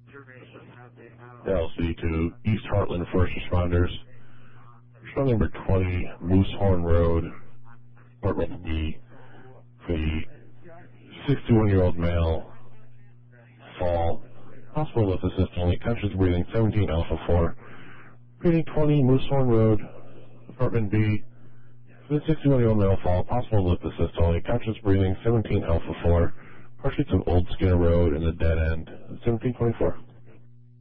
LC to East Heartland First Responders. Responder number 20, Moosehorn Road, apartment B, for the 61-year-old male, fall. Possible lift assist only, conscious breathing, 17 Alpha 4. Reading 20, Moosehorn Road, apartment B, for the 61-year-old male, fall. Possible lift assist only, conscious breathing, 17 Alpha 4. Pursuits of Old Skinner Road in the dead end, 1724.